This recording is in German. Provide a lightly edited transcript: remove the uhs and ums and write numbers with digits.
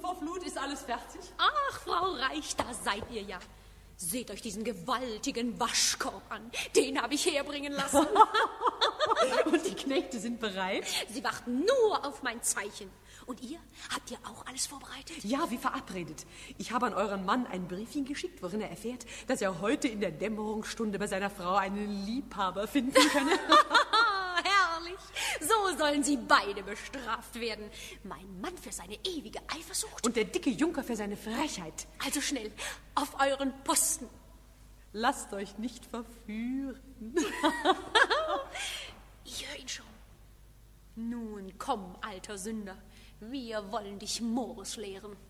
Lieferflut, ist alles fertig? Ach, Frau Reich, da seid ihr ja. Seht euch diesen gewaltigen Waschkorb an. Den habe ich herbringen lassen. Und die Knechte sind bereit? Sie warten nur auf mein Zeichen. Und ihr? Habt ihr auch alles vorbereitet? Ja, wie verabredet. Ich habe an euren Mann ein Briefchen geschickt, worin er erfährt, dass er heute in der Dämmerungsstunde bei seiner Frau einen Liebhaber finden könne. Herrlich. So sollen sie beide bestraft werden. Mein Mann für seine ewige Eifersucht. Und der dicke Junker für seine Frechheit. Also schnell, auf euren Posten. Lasst euch nicht verführen. Ich höre ihn schon. Nun komm, alter Sünder. Wir wollen dich Morus lehren.